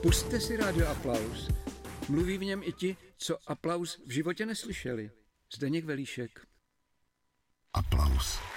Pusťte si Rádio Aplaus. Mluví v něm i ti, co aplaus v životě neslyšeli. Zdeněk Velíšek. Aplaus.